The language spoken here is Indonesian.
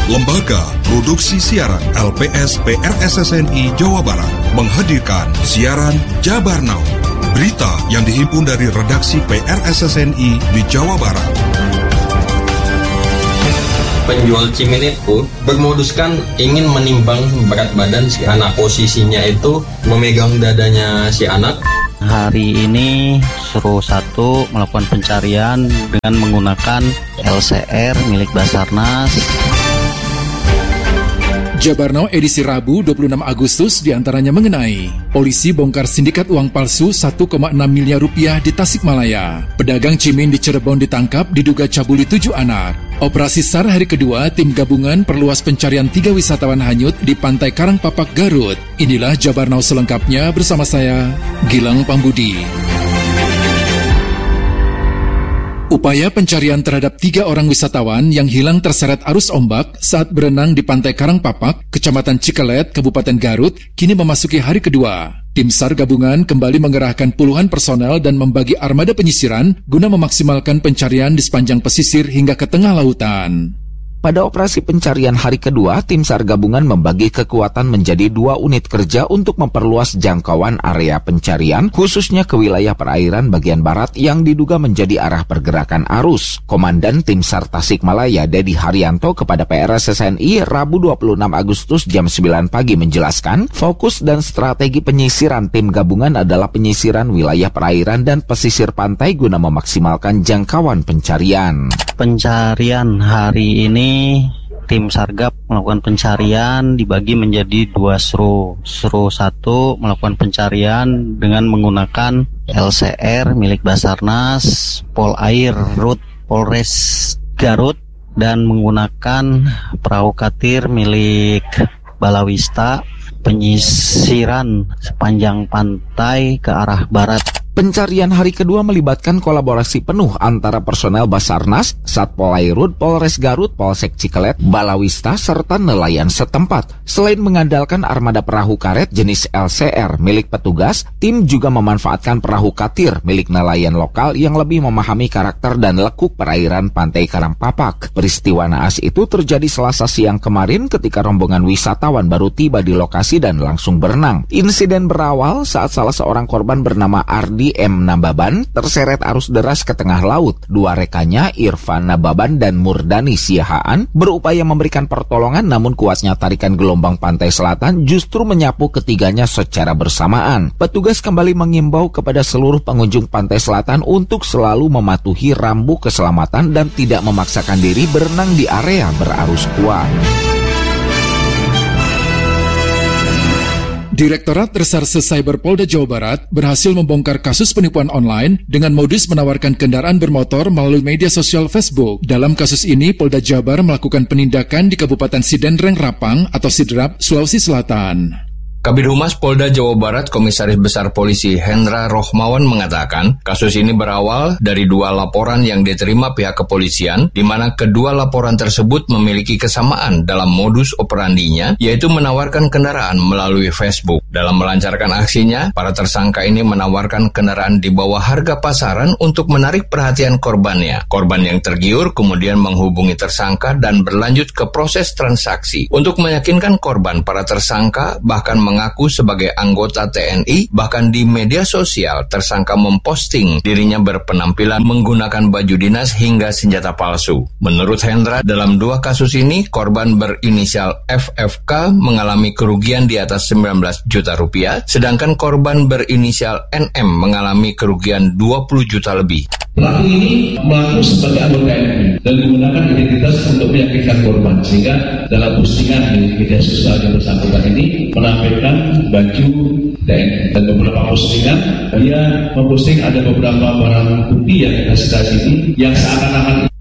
Lembaga Produksi Siaran LPS PRSSNI Jawa Barat menghadirkan siaran Jabar Now. Berita yang dihimpun dari redaksi PRSSNI di Jawa Barat. Penjual Cimin itu bermoduskan ingin menimbang berat badan si anak. Posisinya itu memegang dadanya si anak. Hari ini Seru 1 melakukan pencarian dengan menggunakan LCR milik Basarnas. Jabar Now edisi Rabu 26 Agustus diantaranya mengenai polisi bongkar sindikat uang palsu 1,6 miliar rupiah di Tasikmalaya. Pedagang Cimin di Cirebon ditangkap diduga cabuli 7 anak. Operasi SAR hari kedua, tim gabungan perluas pencarian 3 wisatawan hanyut di Pantai Karangpapak, Garut. Inilah Jabar Now selengkapnya bersama saya, Gilang Pambudi. Upaya pencarian terhadap 3 orang wisatawan yang hilang terseret arus ombak saat berenang di Pantai Karangpapak, Kecamatan Cikelet, Kabupaten Garut, kini memasuki hari kedua. Tim SAR gabungan kembali mengerahkan puluhan personel dan membagi armada penyisiran guna memaksimalkan pencarian di sepanjang pesisir hingga ke tengah lautan. Pada operasi pencarian hari kedua, tim SAR gabungan membagi kekuatan menjadi 2 unit kerja untuk memperluas jangkauan area pencarian, khususnya ke wilayah perairan bagian barat yang diduga menjadi arah pergerakan arus. Komandan tim SAR Tasikmalaya, Dedi Haryanto, kepada PRSSNI Rabu 26 Agustus jam 9 pagi menjelaskan, fokus dan strategi penyisiran tim gabungan adalah penyisiran wilayah perairan dan pesisir pantai guna memaksimalkan jangkauan pencarian. Pencarian hari ini tim Sargab melakukan pencarian dibagi menjadi 2 seru. Seru 1 melakukan pencarian dengan menggunakan LCR milik Basarnas, Polair Rut Polres Garut, dan menggunakan perahu katir milik Balawista, penyisiran sepanjang pantai ke arah barat. Pencarian hari kedua melibatkan kolaborasi penuh antara personel Basarnas, Satpol Airut, Polres Garut, Polsek Cikelet, Balawista, serta nelayan setempat. Selain mengandalkan armada perahu karet jenis LCR milik petugas, tim juga memanfaatkan perahu katir milik nelayan lokal yang lebih memahami karakter dan lekuk perairan Pantai Karangpapak. Peristiwa naas itu terjadi Selasa siang kemarin ketika rombongan wisatawan baru tiba di lokasi dan langsung berenang. Insiden berawal saat salah seorang korban bernama Ardi M. Nababan terseret arus deras ke tengah laut. 2 rekannya, Irfan Nababan dan Murdani Siahaan, berupaya memberikan pertolongan, namun kuatnya tarikan gelombang pantai selatan justru menyapu ketiganya secara bersamaan. Petugas kembali mengimbau kepada seluruh pengunjung pantai selatan untuk selalu mematuhi rambu keselamatan dan tidak memaksakan diri berenang di area berarus kuat. Direktorat Reserse Cyber Polda Jawa Barat berhasil membongkar kasus penipuan online dengan modus menawarkan kendaraan bermotor melalui media sosial Facebook. Dalam kasus ini, Polda Jabar melakukan penindakan di Kabupaten Sidenreng Rapang atau Sidrap, Sulawesi Selatan. Kabid Humas Polda Jawa Barat Komisaris Besar Polisi Hendra Rohmawan mengatakan kasus ini berawal dari 2 laporan yang diterima pihak kepolisian, di mana kedua laporan tersebut memiliki kesamaan dalam modus operandinya, yaitu menawarkan kendaraan melalui Facebook. Dalam melancarkan aksinya, para tersangka ini menawarkan kendaraan di bawah harga pasaran untuk menarik perhatian korbannya. Korban yang tergiur kemudian menghubungi tersangka dan berlanjut ke proses transaksi. Untuk meyakinkan korban, para tersangka bahkan mengaku sebagai anggota TNI, bahkan di media sosial tersangka memposting dirinya berpenampilan menggunakan baju dinas hingga senjata palsu. Menurut Hendra, dalam 2 kasus ini korban berinisial FFK mengalami kerugian di atas 19 juta rupiah, sedangkan korban berinisial NM mengalami kerugian 20 juta lebih. Pelaku ini mengaku sebagai anggota TNI dan menggunakan identitas untuk meyakinkan korban, sehingga dalam postingan di media sosial yang bersangkutan ini menampilkan baju TNI. Dan beberapa postingan dia memposting ada beberapa barang bukti yang kita cita ini yang seakan-akan